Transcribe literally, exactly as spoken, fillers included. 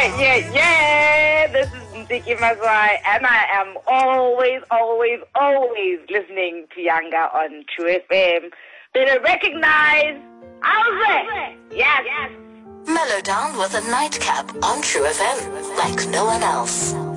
Yeah, yeah, yeah. This is Ntiki Mazwai, and I am always, always, always listening to Yanga on True F M. Better recognize, Alze. Yes. Mellow down with a nightcap on True F M, like no one else.